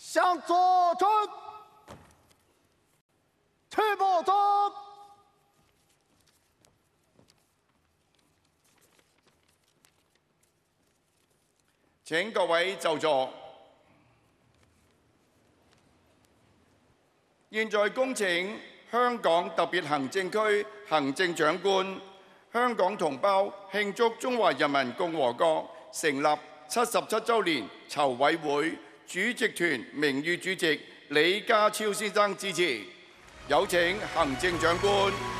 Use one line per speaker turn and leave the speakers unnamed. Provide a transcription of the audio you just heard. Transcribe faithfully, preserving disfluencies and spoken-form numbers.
向左转，去步走。
請各位就座。現在恭請香港特別行政區行政長官、香港同胞慶祝中華人民共和國成立七十七週年籌委會主席團名譽主席李家超先生致辭。有請行政長官。